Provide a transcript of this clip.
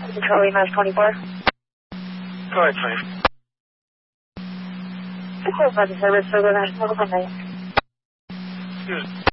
Charlie Mass 24. Go ahead, please. The close by the service for the national company. Excuse me.